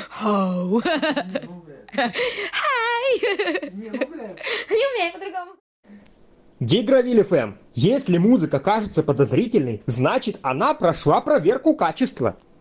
Хоу. Хай. Не, ну, блядь. Не умею по-другому. Гигровиль ФМ. Если музыка кажется подозрительной, значит она прошла проверку качества.